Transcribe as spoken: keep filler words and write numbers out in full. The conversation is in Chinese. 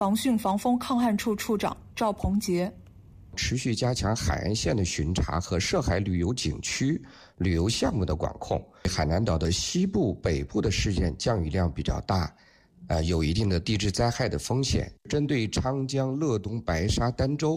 防汛防风抗旱处处长赵鹏杰。 持续加强海岸线的巡查和涉海旅游景区、旅游项目的管控。海南岛的西部、北部的事件降雨量比较大，呃，有一定的地质灾害的风险。针对昌江、乐东、白沙、儋州